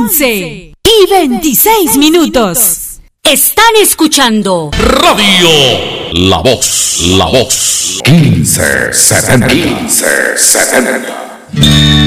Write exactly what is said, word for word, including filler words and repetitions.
once y veintiséis minutos. Están escuchando Radio La Voz, La Voz quince setenta. quince setenta.